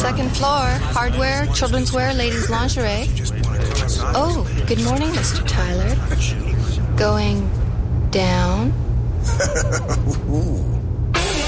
Second floor, hardware, children's wear, ladies' lingerie. Oh, good morning, Mr. Tyler. Going down? Ooh.